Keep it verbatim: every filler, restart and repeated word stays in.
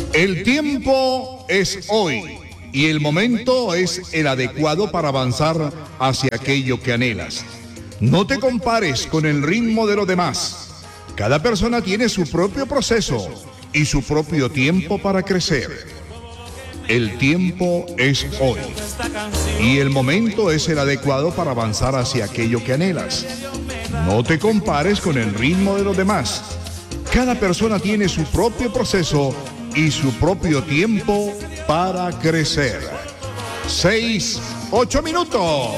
El tiempo es hoy y el momento es el adecuado para avanzar hacia aquello que anhelas. No te compares con el ritmo de los demás. Cada persona tiene su propio proceso y su propio tiempo para crecer. El tiempo es hoy y el momento es el adecuado para avanzar hacia aquello que anhelas. No te compares con el ritmo de los demás. Cada persona tiene su propio proceso y su propio tiempo para crecer. Seis, ocho minutos.